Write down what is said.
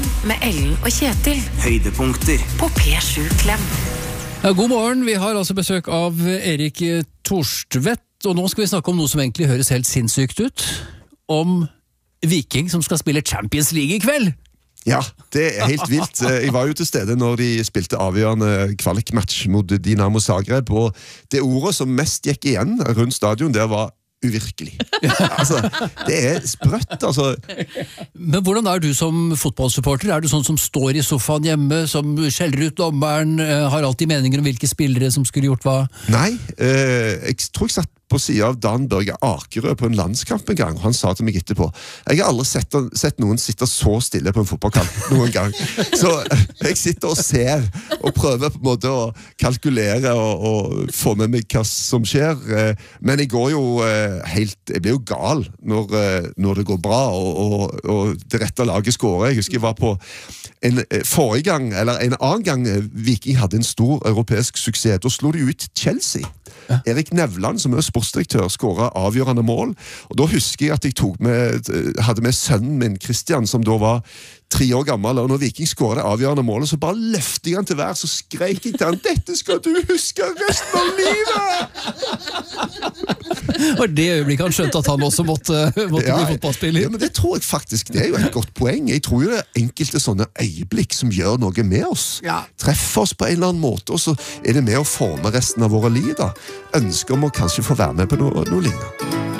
med Ellen og Kjetil. Høydepunkter På P7 Klem. Ja, god morgen, vi har altså besøk av Erik Thorstvedt, og nå skal vi snakke om noe som egentlig høres helt sinnssykt ut. Om Viking som skal spille Champions League i kveld. Ja, det helt vilt. Jeg var jo til stede når de spilte avgjørende kvalikmatch mot Dinamo Zagreb, og det ordet som mest gikk igjen rundt stadion, det var uvirkelig. Altså, det sprøtt, altså. Men hvordan du som fotballsupporter? Du sånn som står i sofaen hjemme, som skjeller ut dommeren, har alltid meninger om hvilke spillere som skulle gjort hva? Nei, jeg tror jeg satt på siden av Dan Børge Akerø på en landskamp en gang. Han sa til meg etterpå, jeg har aldri sett noen sitte så stille på en fotballkamp noen gang. Så jeg sitter og ser, og prøver på en måte å kalkulere og få med meg hva som skjer. Men jeg går jo jeg blir jo gal når det går bra, og det rette laget skårer. Jeg husker jeg var på en annen gang Viking hadde en stor europeisk suksess. Da slo de ut Chelsea. Ja. Erik Nevland, som sportsdirektør, skåret avgjørende mål. Og da husker jeg at jeg hadde med sønnen min, Christian, som da var 3 år gammel, og når Viking skåret det avgjørende målet, så bare løftet jeg han til vær, så skrek jeg til han, dette skal du huske resten av livet! Og det øyeblikket han skjønte at han også måtte bli fotballspiller. Ja, men det tror jeg faktisk, det jo et godt poeng. Jeg tror jo det enkelte sånne øyeblikk som gjør noe med oss. Ja. Treffer oss på en eller annen måte, og så det med å forme resten av våre liv da. Ønsker om å kanskje få være med på noe lignende.